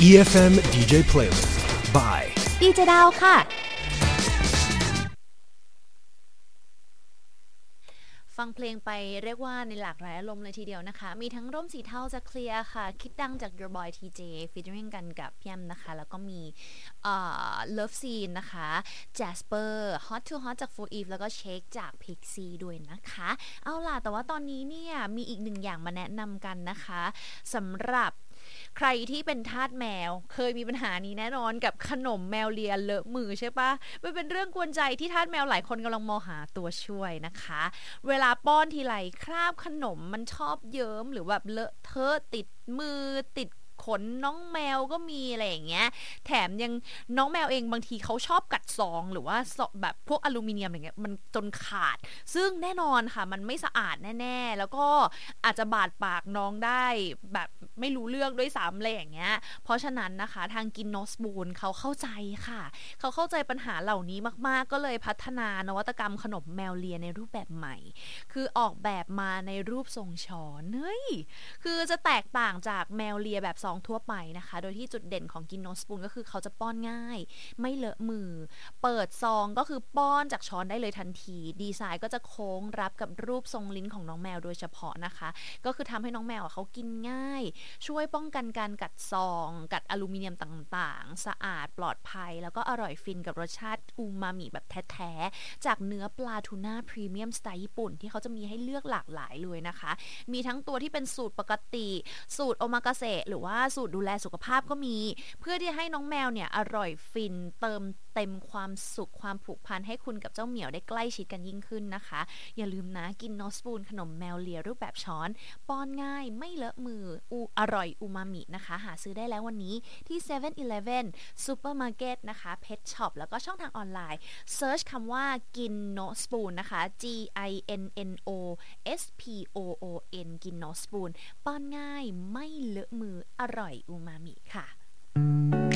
EFM DJ Playlist by ดีเจดาวค่ะฟังเพลงไปเรียกว่าในหลากหลายอารมณ์เลยทีเดียวนะคะมีทั้งร่มสีเทาจะเคลียร์ค่ะคิดดังจาก Your Boy TJ featuring กันกับพี่แอมนะคะแล้วก็มีLove Scene นะคะ Jasper Hot to Hot จาก For Eve แล้วก็ Shake จาก Pixie ด้วยนะคะเอาล่ะแต่ว่าตอนนี้เนี่ยมีอีกหนึ่งอย่างมาแนะนำกันนะคะสำหรับใครที่เป็นทาสแมวเคยมีปัญหานี้แน่นอนกับขนมแมวเลียเลอะมือใช่ปะมันเป็นเรื่องกวนใจที่ทาสแมวหลายคนกำลังมองหาตัวช่วยนะคะเวลาป้อนทีไรคราบขนมมันชอบเยิ้มหรือแบบเลอะเทอะติดมือติดขนน้องแมวก็มีอะไรอย่างเงี้ยแถมยังน้องแมวเองบางทีเขาชอบกัดซองหรือว่าแบบพวกอลูมิเนียมอย่างเงี้ยมันจนขาดซึ่งแน่นอนค่ะมันไม่สะอาดแน่ๆแล้วก็อาจจะบาดปากน้องได้แบบไม่รู้เรื่องด้วยซ้ำอะไรอย่างเงี้ยเพราะฉะนั้นนะคะทางกินโนสบูนเขาเข้าใจค่ะเขาเข้าใจปัญหาเหล่านี้มากๆก็เลยพัฒนานวัตกรรมขนมแมวเลียในรูปแบบใหม่คือออกแบบมาในรูปทรงช้อนเฮ้ยคือจะแตกต่างจากแมวเลียแบบซองทั่วไปนะคะโดยที่จุดเด่นของกินโนสปูนก็คือเขาจะป้อนง่ายไม่เลอะมือเปิดซองก็คือป้อนจากช้อนได้เลยทันทีดีไซน์ก็จะโค้งรับกับรูปทรงลิ้นของน้องแมวโดยเฉพาะนะคะก็คือทำให้น้องแมวเขากินง่ายช่วยป้องกันการกัดซองกัดอลูมิเนียมต่างๆสะอาดปลอดภัยแล้วก็อร่อยฟินกับรสชาติอูมามิแบบแท้ๆจากเนื้อปลาทูน่าพรีเมียมสไตล์ญี่ปุ่นที่เขาจะมีให้เลือกหลากหลายเลยนะคะมีทั้งตัวที่เป็นสูตรปกติสูตรโอมากาเสะหรือว่าสูตรดูแลสุขภาพก็มีเพื่อที่ให้น้องแมวเนี่ยอร่อยฟินเติมเต็มความสุขความผูกพันให้คุณกับเจ้าเหมียวได้ใกล้ชิดกันยิ่งขึ้นนะคะอย่าลืมนะกินโนสปูนขนมแมวเลียรูปแบบช้อนป้อนง่ายไม่เลอะมืออร่อยอูมามินะคะหาซื้อได้แล้ววันนี้ที่ 7-Eleven Supermarket นะคะ Pet Shop แล้วก็ช่องทางออนไลน์เซิร์ชคำว่ากินโนสปูนนะคะ GINNOSPOON กินโนสปูนป้อนง่ายไม่เลอะมืออร่อยอูมามิค่ะ